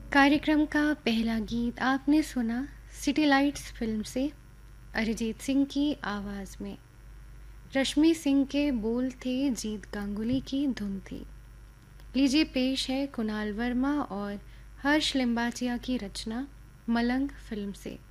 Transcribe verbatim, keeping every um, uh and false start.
कार्यक्रम का पहला गीत आपने सुना सिटी लाइट्स फिल्म से अरिजीत सिंह की आवाज़ में। रश्मि सिंह के बोल थे, जीत गांगुली की धुन थी। लीजिए पेश है कुणाल वर्मा और हर्ष लिम्बाचिया की रचना मलंग फिल्म से।